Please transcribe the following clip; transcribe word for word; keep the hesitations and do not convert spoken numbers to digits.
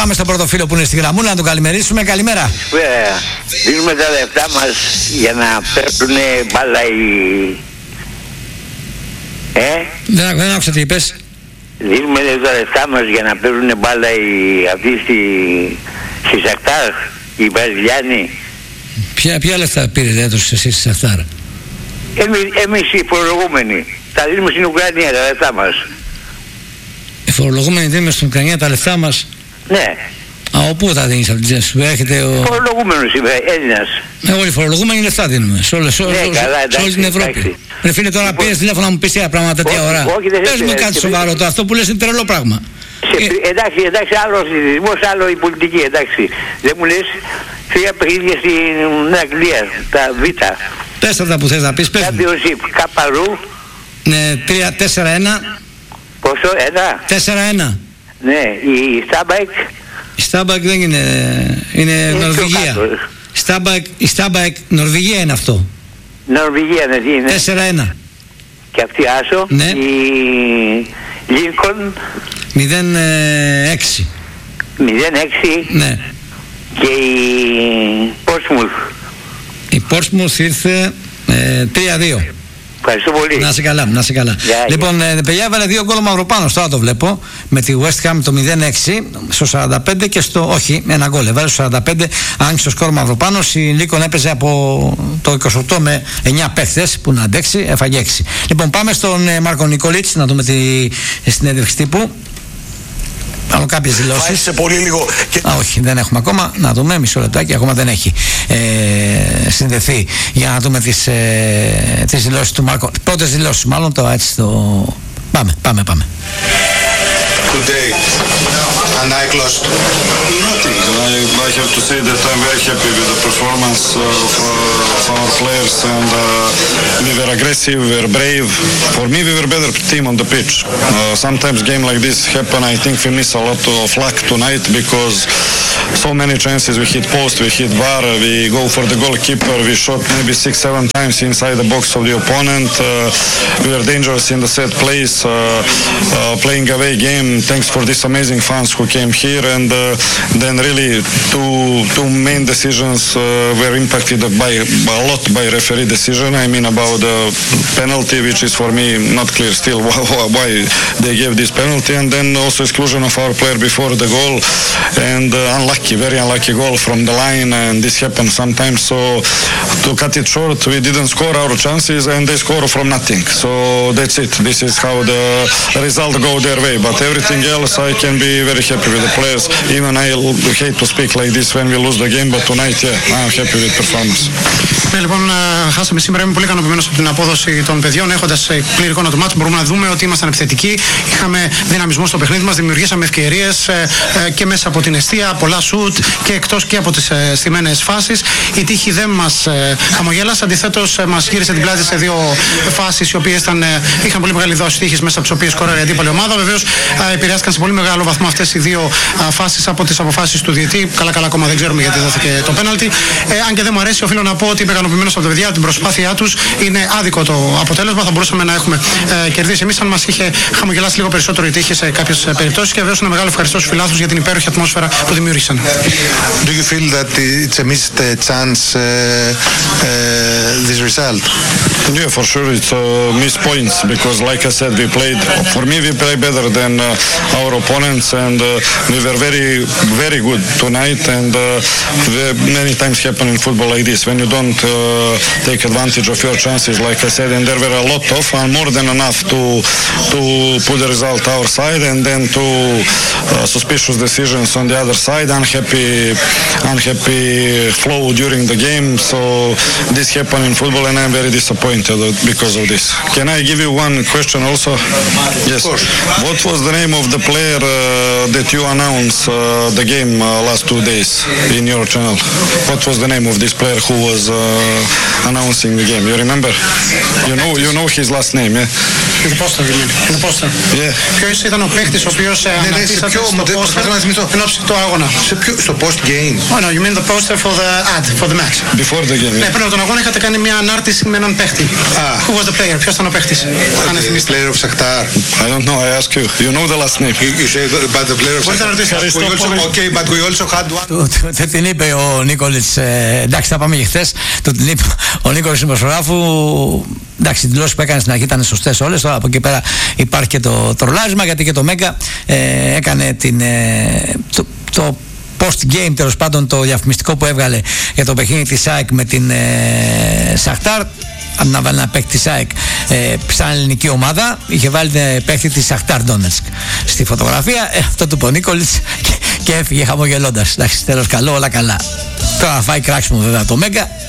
πάμε στο πρώτο φίλο που είναι στη γραμμούλα να τον καλημερίσουμε. Καλημέρα. Βέβαια. Δίνουμε τα λεφτά μας για να παίρνουν μπάλα οι... Ε? Δεν, δεν άκουσα τι είπες. Δίνουμε τα λεφτά μας για να παίρνουν μπάλα οι... αυτοί στη... στη Σακτάρ, οι Βραζιλιάνοι. Ποια, ποια λεφτά πήρετε έτος εσείς στη Σακτάρ? Εμείς, εμείς οι φορολογούμενοι. Τα δίνουμε στην Ουκρανία τα λεφτά μας. Οι φορολογούμενοι δίνουμε στην Ουκρανία τα λεφτά μας. Ναι. Α, όπου τα δίνεις από την τσέπη σου? Έρχεται ο... Φορολογούμενος είμαι, Έλληνας. Ε, όλοι οι φορολογούμενοι λεφτά δίνουμε. Σε όλη ναι, την Ευρώπη. Ρε φίλε, τώρα λοιπόν, πήρες τηλέφωνο να μου πεις τέτοια πράγματα τέτοια ώρα. Πες μου κάτι σοβαρό τώρα. Αυτό που λες είναι τρελό πράγμα. Σε, και... Εντάξει, εντάξει, άλλο ο αθλητισμός, άλλο η πολιτική, εντάξει. Δεν μου λες τρία παιχνίδια στην Αγγλία, τα Β. Πες αυτά που θες να πεις, πες μου. Championship, Καπαρού. Ναι, τρία τέσσερα ένα. Πόσο, ένα. τέσσερα ένα. Ναι, η Στάμπαϊκ. Η Στάμπαϊκ δεν είναι, είναι, είναι Νορβηγία. Στάμπαϊκ, η Στάμπαϊκ Νορβηγία είναι αυτό. Νορβηγία, ναι, τι είναι. τέσσερα ένα. Και αυτή άσο. Ναι. Η Λίνκον. μηδέν έξι. μηδέν έξι. Ναι. Και η Portsmouth. Η Portsmouth ήρθε ε, τρία δύο. Ευχαριστώ πολύ. Να είσαι καλά, να είσαι καλά. Yeah, λοιπόν, yeah. παιδιά, έβαλε δύο γκολ Μαυροπάνος, τώρα το βλέπω. Με τη West Ham το μηδέν έξι στο σαράντα πέντε και στο. Όχι, ένα γκολ. Έβαλε στο σαράντα πέντε, άνοιξε το σκορ Μαυροπάνος. Η Λίκον έπαιζε από το είκοσι οκτώ με εννιά παίχτες που να αντέξει, έφαγε έξι. Λοιπόν, πάμε στον ε, Μάρκο Νικολίτς να δούμε τη συνέντευξη τύπου. Πάνω κάποιες δηλώσεις. Σε πολύ λίγο. Και... Α, όχι, δεν έχουμε ακόμα. Να δούμε, μισό λεπτάκι, ακόμα δεν έχει ε, συνδεθεί για να δούμε τις, ε, τις δηλώσεις του Μάρκο. Πρώτες δηλώσεις, μάλλον το έτσι το. Πάμε, πάμε, πάμε. Today, and I lost. Nothing. I, I have to say that I'm very happy with the performance of, uh, of our players, and uh, we were aggressive, we were brave. For me, we were better team on the pitch. Uh, sometimes game like this happen. I think we miss a lot of luck tonight because so many chances. We hit post, we hit bar, we go for the goalkeeper. We shot maybe six, seven times inside the box of the opponent. Uh, we were dangerous in the set plays, uh, uh, playing away game. Thanks for these amazing fans who came here, and uh, then really two two main decisions uh, were impacted by a lot by referee decision. I mean about the penalty, which is for me not clear still why they gave this penalty, and then also exclusion of our player before the goal, and uh, unlucky, very unlucky goal from the line, and this happens sometimes. So to cut it short, we didn't score our chances, and they score from nothing. So that's it. This is how the result go their way, but everything else I can be very happy with the players. Even I hate to speak like this when we lose the game, but tonight, yeah, I'm happy with performance. Ναι, λοιπόν, χάσαμε σήμερα. Είμαι πολύ ικανοποιημένος από την απόδοση των παιδιών. Έχοντας πλήρη εικόνα του μάτς, μπορούμε να δούμε ότι ήμασταν επιθετικοί. Είχαμε δυναμισμό στο παιχνίδι μας, δημιουργήσαμε ευκαιρίες και μέσα από την εστία, πολλά σουτ και εκτός και από τις στημένες φάσεις. Η τύχη δεν μας χαμογέλασε. Αντιθέτως, μας γύρισε την πλάτη σε δύο φάσεις οι οποίες ήταν, είχαν πολύ μεγάλη δόση τύχης μέσα από τις οποίες σκόραρε η αντίπαλη ομάδα. Βεβαίως, επηρεάστηκαν σε πολύ μεγάλο βαθμό αυτές οι δύο φάσεις από τις αποφάσεις του διαιτή. Καλά-καλά, ακόμα δεν ξέρουμε γιατί δόθηκε το πέναλτι. Ε, αν και δεν μου αρέσει, οφείλω να πω ότι είμαι ικανοποιημένος από τα παιδιά, την προσπάθειά τους. Είναι άδικο το αποτέλεσμα. Θα μπορούσαμε να έχουμε ε, κερδίσει εμείς αν μας είχε χαμογελάσει λίγο περισσότερο η τύχη σε κάποιες περιπτώσεις. Και βεβαίως ένα μεγάλο ευχαριστώ στους φιλάθλους για την υπέροχη ατμόσφαιρα που δημιούργησαν. Do you feel that it's a missed chance uh, uh, this result? Yeah, for sure it's uh, missed points because, like I said, we played. For me, we play better than uh, our opponents, and uh, we were very, very good tonight. And uh, many times happen in football like this when you don't uh, take advantage of your chances, like I said. And there were a lot of, and more than enough to to put the result our side, and then to uh, suspicious decisions on the other side, unhappy, unhappy flow during the game. So this happened in football, and I'm very disappointed because of this. Can I give you one question also? Yes. What was the name of the player uh, that you announced uh, the game uh, last two days in your channel? What was the name of this player who was uh, announcing the game? You remember? You know, you know his last name, yeah? The poster, the poster. Yeah. Ποιος ήταν ο παίκτης ο οποίος αναρτήσατε στο poster εν ώψη του αγώνα? Στο post game. Oh no, you mean the poster for the ad, for the match. Before the game. Ναι, πριν από τον αγώνα είχατε κάνει μια ανάρτηση με έναν παίχτη. Ah. Who was the player? Ποιος ήταν ο παίχτης? Αν θυμίστε. Player of Shakhtar. I don't know, I ask you. You know the last name. You, you say about the player of Shakhtar. Okay, but we also had one. Του την είπε ο Νίκολιτς, εντάξει τα πάμε και χθες, του την είπε ο Νίκολιτς δημοσιογράφου, εντάξει οι δηλώσεις που έκανε στην αρχή ήταν σωστές όλες, τώρα από εκεί πέρα υπάρχει και το τρολάρισμα γιατί και το Μέγκα ε, έκανε την, ε, το, το post-game τέλος πάντων το διαφημιστικό που έβγαλε για το παιχνίδι της ΑΕΚ με την ε, Σαχτάρ. Αν να βάλει ένα παίκτη της ΑΕΚ ε, σαν ελληνική ομάδα, είχε βάλει την παίκτη της Σαχτάρ Ντόνετσκ στη φωτογραφία. Ε, αυτό του είπε ο Νίκολιτς και, και έφυγε χαμογελώντας. Εντάξει, τέλος καλό, όλα καλά. Τώρα θα φάει κράξιμο βέβαια το Μέγκα.